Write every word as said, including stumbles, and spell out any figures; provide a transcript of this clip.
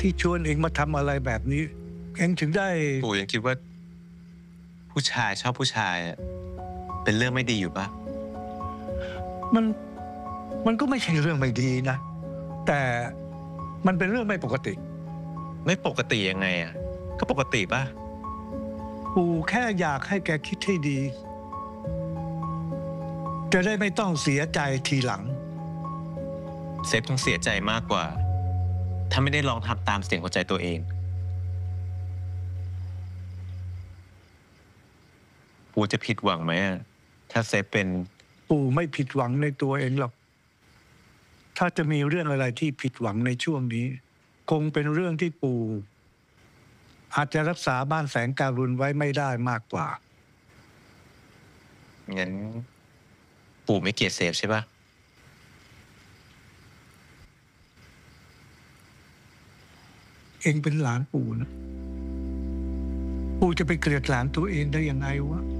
ที่ชวนเองมาทำอะไรแบบนี้เองถึงได้ปู่ยังคิดว่าผู้ชายชอบผู้ชายเป็นเรื่องไม่ดีอยู่ปะมันมันก็ไม่ใช่เรื่องไม่ดีนะแต่มันเป็นเรื่องไม่ปกติไม่ปกติยังไงอ่ะก็ปกติปะปู่แค่อยากให้แกคิดให้ดีจะได้ไม่ต้องเสียใจทีหลังเซฟต้องเสียใจมากกว่าถ้าไม่ได้ลองทำตามเสียงหัวใจตัวเองปู่จะผิดหวังไหมถ้าเซฟเป็นปู่ไม่ผิดหวังในตัวเองหรอกถ้าจะมีเรื่องอะไรที่ผิดหวังในช่วงนี้คงเป็นเรื่องที่ปู่อาจจะรักษาบ้านแสงการุณไว้ไม่ได้มากกว่างั้นปู่ไม่เกลียดเซฟใช่ปะเองเป็นหลานปู่นะปู่จะไปเกลียดหลานตัวเองได้ยังไงวะ